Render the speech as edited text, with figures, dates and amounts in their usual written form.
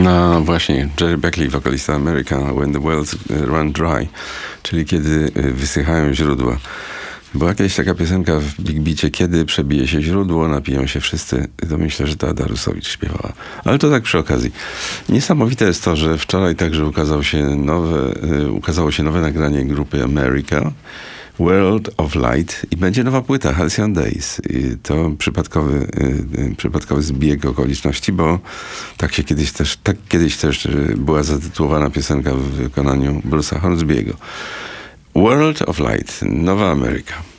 No właśnie, Jerry Beckley, wokalista American, When the Wells Run Dry, czyli kiedy wysychają źródła. Była kiedyś taka piosenka w Big Beacie, kiedy przebije się źródło, napiją się wszyscy. To myślę, że to Ada Rusowicz śpiewała. Ale to tak przy okazji. Niesamowite jest to, że wczoraj także ukazało się nowe nagranie grupy America, World of Light, i będzie nowa płyta, Halcyon Days. I to przypadkowy zbieg okoliczności, bo tak kiedyś też była zatytułowana piosenka w wykonaniu Bruce'a Hornsby'ego. World of Light, nowa Ameryka.